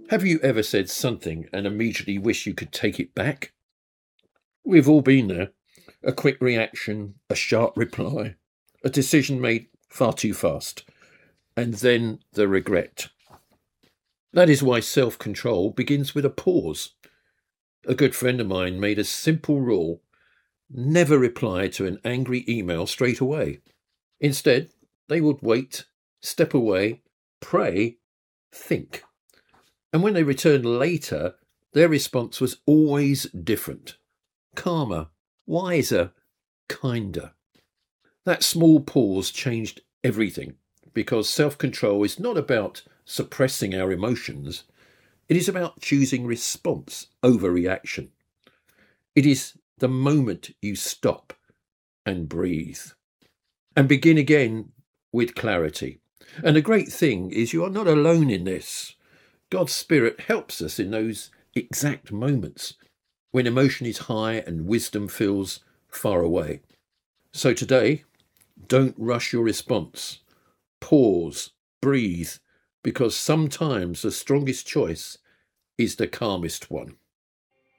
Have you ever said something and immediately wish you could take it back? We've all been there. A quick reaction, a sharp reply, a decision made far too fast, and then the regret. That is why self control begins with a pause. A good friend of mine made a simple rule: never reply to an angry email straight away. Instead, they would wait, step away, pray, think. And when they returned later, their response was always different: calmer, wiser, kinder. That small pause changed everything, because self control is not about suppressing our emotions, it is about choosing response over reaction. It is the moment you stop and breathe and begin again with clarity. And the great thing is, you are not alone in this. God's Spirit helps us in those exact moments when emotion is high and wisdom feels far away. So today, don't rush your response. Pause, breathe, because sometimes the strongest choice is the calmest one.